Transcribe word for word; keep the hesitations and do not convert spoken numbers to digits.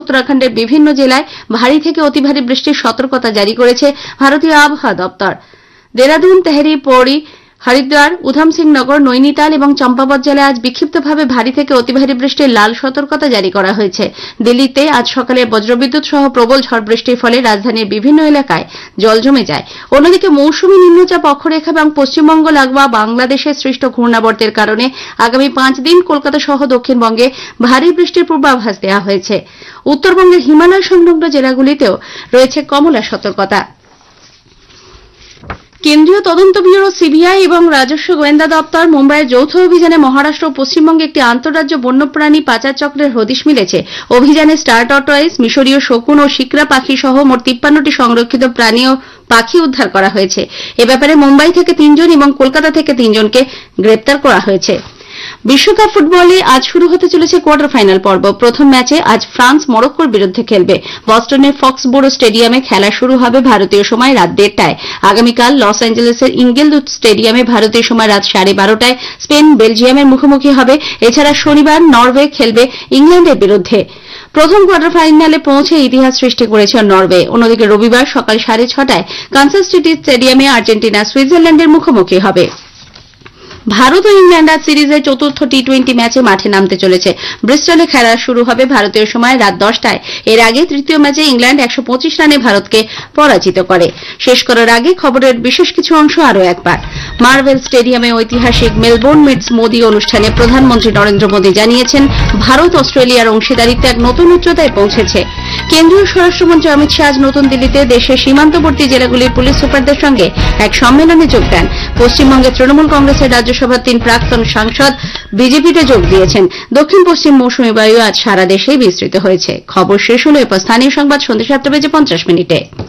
উত্তরাখণ্ডের বিভিন্ন জেলায় ভারী থেকে অতি ভারী বৃষ্টির সতর্কতা জারি করেছে ভারতীয় আবহাওয়া দপ্তর। দেরাদুন, তেহরি, পৌড়ি, হরিদ্বার, উধম সিং নগর, নৈনিতাল এবং চম্পাবত জেলায় আজ বিক্ষিপ্তভাবে ভারী থেকে অতি ভারী বৃষ্টির লাল সতর্কতা জারি করা হয়েছে। দিল্লিতে আজ সকালে বজ্রবিদ্যুৎ সহ প্রবল ঝড় বৃষ্টির ফলে রাজধানীর বিভিন্ন এলাকায় জল জমে যায়। অন্যদিকে মৌসুমী নিম্নচাপ অক্ষরেখা এবং পশ্চিমবঙ্গ লাগোয়া বাংলাদেশে সৃষ্ট ঘূর্ণাবর্তের কারণে আগামী পাঁচ দিন কলকাতা সহ দক্ষিণবঙ্গে ভারী বৃষ্টির পূর্বাভাস দেওয়া হয়েছে। উত্তরবঙ্গের হিমালয় সংলগ্ন জেলাগুলিতেও রয়েছে কমলা সতর্কতা। কেন্দ্রীয় তদন্ত ব্যুরো সিবিআই এবং রাজস্ব গোয়েন্দা দপ্তর মুম্বাইয়ের যৌথ অভিযানে মহারাষ্ট্র ও পশ্চিমবঙ্গে একটি আন্তঃরাজ্য বন্যপ্রাণী পাচার চক্রের হদিশ মিলেছে। অভিযানে স্টার টর্টয়েস, মিশরীয় শকুন ও শিকরা পাখি সহ মোট তিপ্পান্নটি সংরক্ষিত প্রাণী ও পাখি উদ্ধার করা হয়েছে। এ ব্যাপারে মুম্বাই থেকে তিনজন এবং কলকাতা থেকে তিনজনকে গ্রেপ্তার করা হয়েছে। বিশ্বকাপ ফুটবলে আজ শুরু হতে চলেছে কোয়ার্টার ফাইনাল পর্ব। প্রথম ম্যাচে আজ ফ্রান্স মরক্কোর বিরুদ্ধে খেলবে। বস্টনের ফক্সবোরো স্টেডিয়ামে খেলা শুরু হবে ভারতীয় সময় রাত দেড়টায়। আগামীকাল লস অ্যাঞ্জেলেসের ইঙ্গেলউড স্টেডিয়ামে ভারতীয় সময় রাত সাড়ে বারোটায় স্পেন বেলজিয়ামের মুখোমুখি হবে। এছাড়া শনিবার নরওয়ে খেলবে ইংল্যান্ডের বিরুদ্ধে। প্রথম কোয়ার্টার ফাইনালে পৌঁছে ইতিহাস সৃষ্টি করেছে নরওয়ে। অন্যদিকে রবিবার সকাল সাড়ে ছটায় কানসাস সিটি স্টেডিয়ামে আর্জেন্টিনা সুইজারল্যান্ডের মুখোমুখি হবে। ভারত ও ইংল্যান্ড আজ সিরিজের চতুর্থ টি টোয়েন্টি ম্যাচে মাঠে নামতে চলেছে। ব্রিস্টলে খেলা শুরু হবে ভারতীয় সময় রাত দশটায়। এর আগে তৃতীয় ম্যাচে ইংল্যান্ড একশো পঁচিশ রানে ভারতকে পরাজিত করে। শেষ করার আগে খবরের বিশেষ কিছু অংশ আরও একবার। মার্ভেল স্টেডিয়ামে ঐতিহাসিক মেলবোর্ন মিটস মোদি অনুষ্ঠানে প্রধানমন্ত্রী নরেন্দ্র মোদি জানিয়েছেন ভারত অস্ট্রেলিয়ার অংশীদারিত্ব এক নতুন উচ্চতায় পৌঁছেছে। কেন্দ্রীয় স্বরাষ্ট্রমন্ত্রী অমিত শাহ আজ নতুন দিল্লিতে দেশের সীমান্তবর্তী জেলাগুলির পুলিশ সুপারদের সঙ্গে এক সম্মেলনে যোগ দেন। পশ্চিমবঙ্গের তৃণমূল কংগ্রেসের রাজ্যসভার তিন প্রাক্তন সাংসদ বিজেপিতে যোগ দিয়েছেন। দক্ষিণ পশ্চিম মৌসুমী বায়ু আজ সারা দেশেই বিস্তৃত হয়েছে। খবর শেষ হলো। এরপর স্থানীয় সংবাদ সন্ধ্যে সাতটা বেজে পঞ্চাশ মিনিটে।